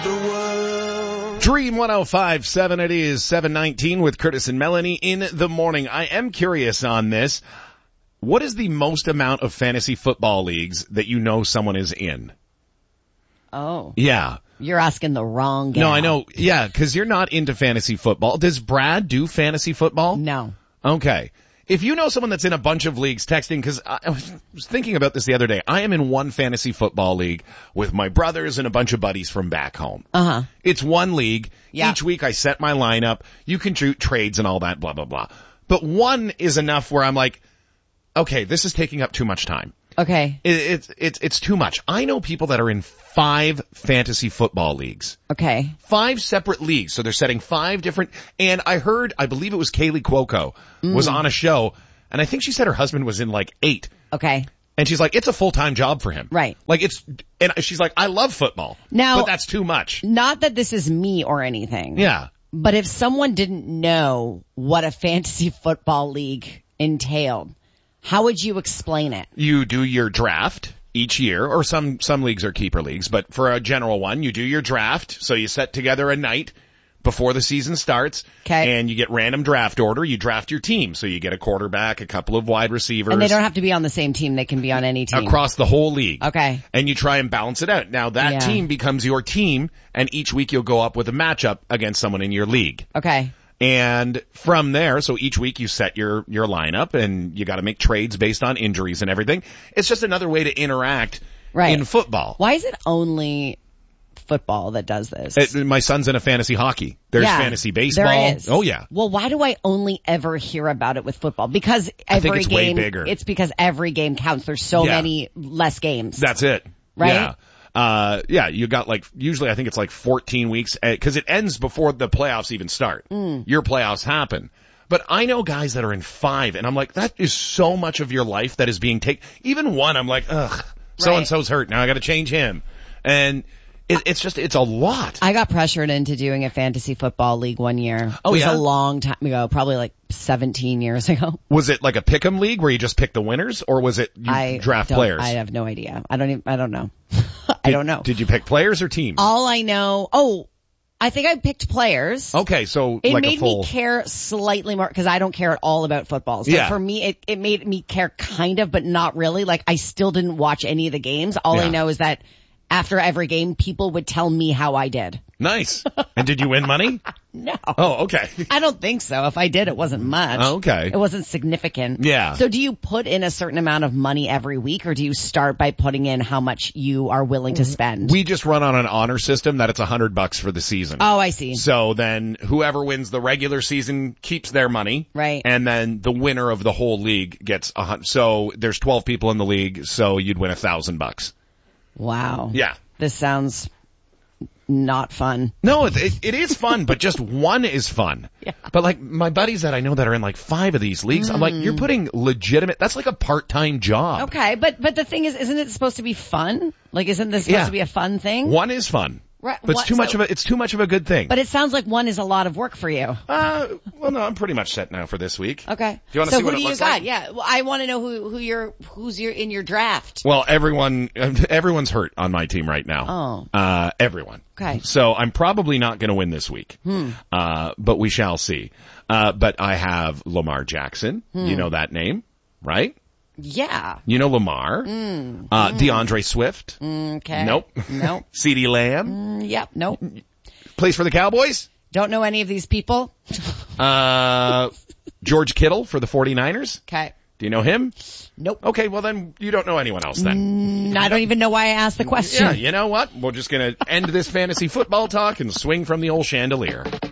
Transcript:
world. Dream 105.7, it is 7:19 with Curtis and Melanie in the morning. I am curious on this. What is the most amount of fantasy football leagues that you know someone is in? Oh. Yeah. You're asking the wrong gal. No, I know. Yeah, because you're not into fantasy football. Does Brad do fantasy football? No. Okay. If you know someone that's in a bunch of leagues, texting, because I was thinking about this the other day. I am in one fantasy football league with my brothers and a bunch of buddies from back home. Uh-huh. It's one league. Yeah. Each week I set my lineup. You can do trades and all that, blah, blah, blah. But one is enough where I'm like, okay, this is taking up too much time. Okay. It's too much. I know people that are in 5 fantasy football leagues. Okay. 5 separate leagues. So they're setting 5 different, and I believe it was Kaylee Cuoco was on a show, and I think she said her husband was in like 8. Okay. And she's like, it's a full-time job for him. Right. Like and she's like, I love football. Now, but that's too much. Not that this is me or anything. Yeah. But if someone didn't know what a fantasy football league entailed, how would you explain it? You do your draft each year, or some leagues are keeper leagues, but for a general one, you do your draft. So you set together a night before the season starts. Okay. And you get random draft order. You draft your team. So you get a quarterback, a couple of wide receivers. And they don't have to be on the same team. They can be on any team. Across the whole league. Okay. And you try and balance it out. Now that team becomes your team, and each week you'll go up with a matchup against someone in your league. Okay. And from there, so each week you set your lineup, and you got to make trades based on injuries and everything. It's just another way to interact in football. Why is it only football that does this? My son's in a fantasy hockey. There's fantasy baseball. There is. Oh yeah. Well, why do I only ever hear about it with football? Because I think every it's game, way bigger. It's because every game counts. There's so many less games. That's it. Right? Yeah. You got usually I think it's 14 weeks, cause it ends before the playoffs even start. Your playoffs happen. But I know guys that are in 5, and I'm like, that is so much of your life that is being taken. Even one, I'm like, ugh, so-and-so's hurt. Now I gotta change him. And it's a lot. I got pressured into doing a fantasy football league one year. Oh, it was a long time ago, probably 17 years ago. Was it like a pick'em league where you just pick the winners, or was it you draft players? I have no idea. I don't know. I don't know. Did you pick players or teams? All I know, I think I picked players. Okay, so it like made a full... me care slightly more because I don't care at all about football. So for me, it made me care kind of, but not really. Like I still didn't watch any of the games. All I know is that after every game, people would tell me how I did. Nice. And did you win money? No. Oh, okay. I don't think so. If I did, it wasn't much. Okay. It wasn't significant. Yeah. So do you put in a certain amount of money every week, or do you start by putting in how much you are willing to spend? We just run on an honor system that it's $100 for the season. Oh, I see. So then whoever wins the regular season keeps their money. Right. And then the winner of the whole league gets so there's 12 people in the league, so you'd win $1,000. Wow. Yeah. This sounds not fun. No, it is fun, but just one is fun. Yeah. But my buddies that I know that are in 5 of these leagues, I'm like, you're putting that's like a part-time job. Okay, but the thing is, isn't it supposed to be fun? Isn't this supposed to be a fun thing? One is fun. Right. But it's too much of a good thing. But it sounds like one is a lot of work for you. Well, no, I'm pretty much set now for this week. Okay. Do you want to see what it who do you looks got? like? Yeah. Well, I want to know who's in your draft. Well, everyone's hurt on my team right now. Oh. Everyone. Okay. So I'm probably not going to win this week. But we shall see. But I have Lamar Jackson. You know that name, right? Yeah. You know Lamar. DeAndre Swift. Okay. Nope. CeeDee Lamb. Yep. Nope. Plays for the Cowboys. Don't know any of these people. George Kittle for the 49ers. Okay. Do you know him? Nope. Okay, well then you don't know anyone else then. I don't even know why I asked the question. Yeah, you know what? We're just going to end this fantasy football talk and swing from the old chandelier.